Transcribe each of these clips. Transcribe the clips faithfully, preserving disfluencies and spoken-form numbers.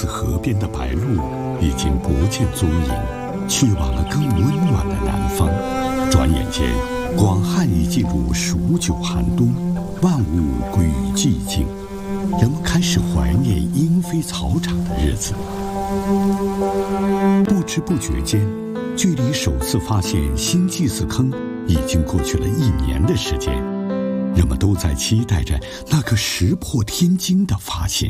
子河边的白鹭已经不见踪影，去往了更温暖的南方。转眼间，广汉已进入数九寒冬，万物归于寂静，人们开始怀念莺飞草长的日子。不知不觉间，距离首次发现新祭祀坑已经过去了一年的时间，人们都在期待着那个石破天惊的发现。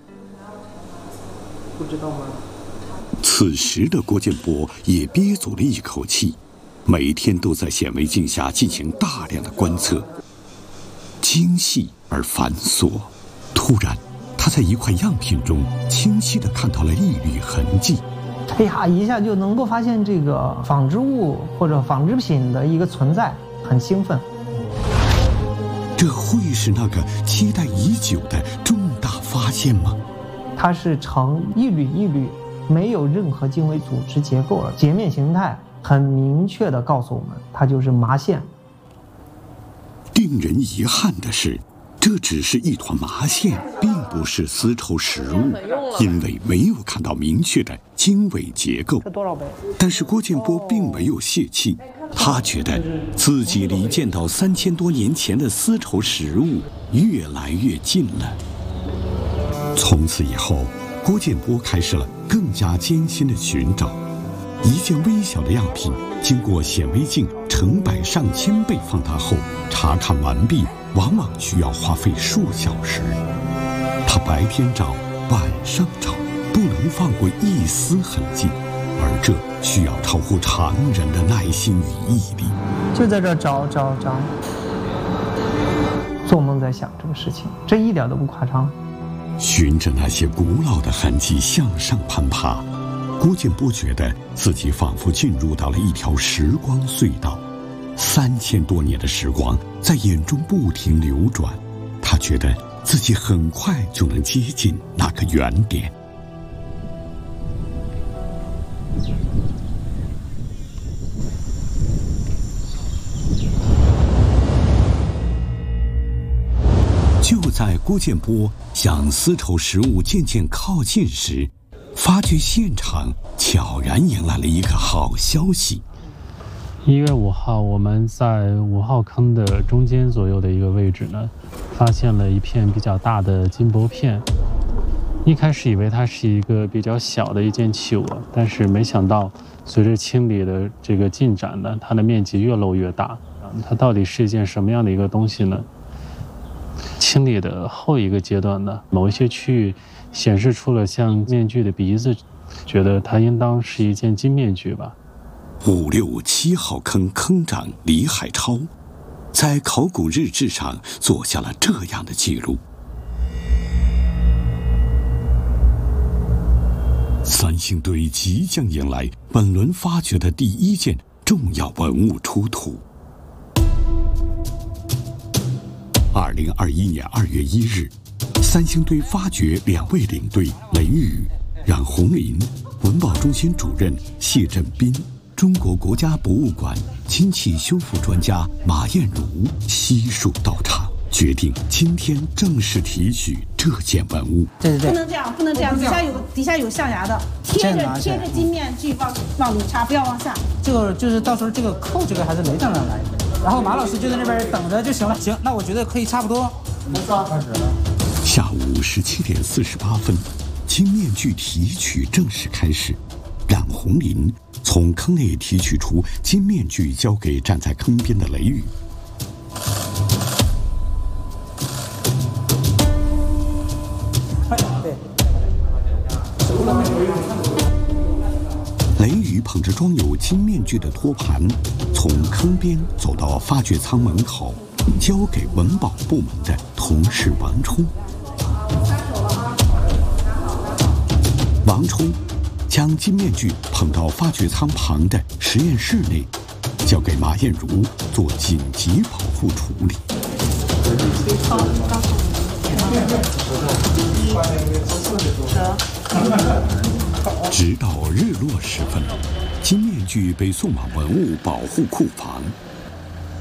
不知道吗？ 此时的郭建波也憋足了一口气，每天都在显微镜下进行大量的观测，精细而繁琐。突然，他在一块样品中清晰地看到了一缕痕迹。 哎呀，一下就能够发现这个纺织物或者纺织品的一个存在，很兴奋。 这会是那个期待已久的重大发现吗？ 它是呈一缕一缕，没有任何经纬组织结构了，截面形态很明确地告诉我们，它就是麻线。 令人遗憾的是，这只是一团麻线，并不是丝绸实物，因为没有看到明确的经纬结构。但是郭建波并没有泄气，他觉得自己离见到三千多年前的丝绸实物越来越近了。从此以后，郭建波开始了更加艰辛的寻找。一件微小的样品，经过显微镜成百上千倍放大后，查看完毕往往需要花费数小时。他白天找，晚上找，不能放过一丝痕迹，而这需要超乎常人的耐心与毅力。 就在这找找找，做梦在想这个事情，这一点都不夸张。 循着那些古老的痕迹向上攀爬，郭建波觉得自己仿佛进入到了一条时光隧道。三千多年的时光在眼中不停流转，他觉得自己很快就能接近那个原点。就在郭建波向丝绸实物渐渐靠近时，发掘现场悄然迎来了一个好消息。 一月五号，我们在五号坑的中间左右的一个位置呢，发现了一片比较大的金箔片。一开始以为它是一个比较小的一件器物，但是没想到随着清理的这个进展呢，它的面积越露越大。它到底是一件什么样的一个东西呢？清理的后一个阶段呢，某一些区域显示出了像面具的鼻子，觉得它应当是一件金面具吧。 五六七号坑坑长李海超在考古日志上做下了这样的记录：三星堆即将迎来本轮发掘的第一件重要文物出土。二零二一年二月一日，三星堆发掘两位领队雷雨、冉红林、文保中心主任谢振斌、中国国家博物馆金器修复专家马艳茹悉数到场，决定今天正式提取这件文物。 对对对，不能这样，不能这样，底下有底下有象牙的，贴着贴着金面具往往里插，不要往下。 这个就是到时候这个扣这个还是雷长上来的。然后马老师就在那边等着就行了。行，那我觉得可以差不多。开始了。 下午十七点四十八分，金面具提取正式开始。冉红林从坑内提取出金面具，交给站在坑边的雷雨。雷雨捧着装有金面具的托盘，从坑边走到发掘舱门口，交给文保部门的同事王冲。王冲将金面具捧到发掘舱旁的实验室内，交给马艳茹做紧急保护处理。直到日落时分，金面具被送往文物保护库房。